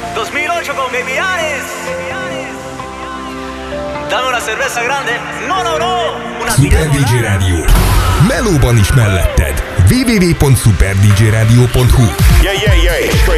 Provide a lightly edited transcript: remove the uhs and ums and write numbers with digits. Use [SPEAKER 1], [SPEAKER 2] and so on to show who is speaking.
[SPEAKER 1] 2008 con Baby Anis. Dame una cerveza grande. No, no, no. Una
[SPEAKER 2] Super DJ Rádió. Melóban is melletted. www.superdjradio.hu.
[SPEAKER 3] Yeah, yeah, yeah. Straight